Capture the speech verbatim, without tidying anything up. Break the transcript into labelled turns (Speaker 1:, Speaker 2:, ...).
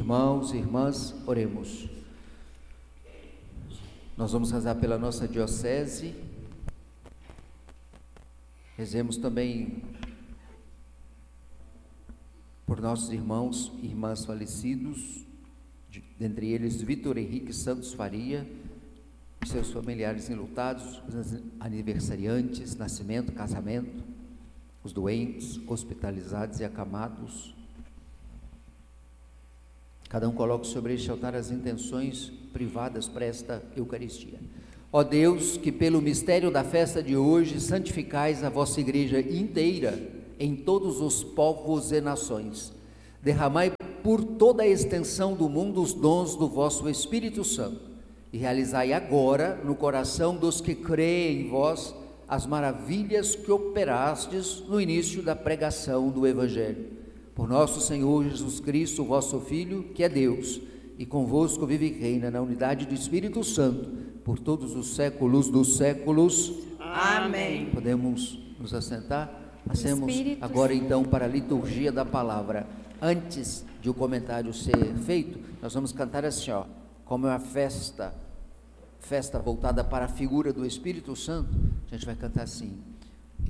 Speaker 1: Irmãos e irmãs, oremos. Nós vamos rezar pela nossa diocese. Rezemos também por nossos irmãos e irmãs falecidos, de, dentre eles Vitor Henrique Santos Faria, e seus familiares enlutados, os aniversariantes, nascimento, casamento, os doentes, hospitalizados e acamados. Cada um coloque sobre este altar as intenções privadas para esta Eucaristia. Ó Deus, que pelo mistério da festa de hoje santificais a vossa igreja inteira em todos os povos e nações, derramai por toda a extensão do mundo os dons do vosso Espírito Santo e realizai agora no coração dos que creem em vós as maravilhas que operastes no início da pregação do Evangelho. Por nosso Senhor Jesus Cristo, vosso Filho, que é Deus, e convosco vive e reina na unidade do Espírito Santo, por todos os séculos dos séculos.
Speaker 2: Amém.
Speaker 1: Podemos nos assentar? Passemos agora então para a liturgia da palavra. Antes de o comentário ser feito, nós vamos cantar assim, ó, como é uma festa, festa voltada para a figura do Espírito Santo, a gente vai cantar assim: